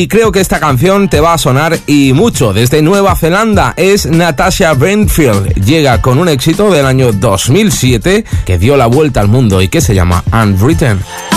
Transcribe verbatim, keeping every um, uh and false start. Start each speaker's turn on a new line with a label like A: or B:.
A: Y creo que esta canción te va a sonar y mucho. Desde Nueva Zelanda es Natasha Brentfield. Llega con un éxito del año dos mil siete que dio la vuelta al mundo y que se llama Unwritten.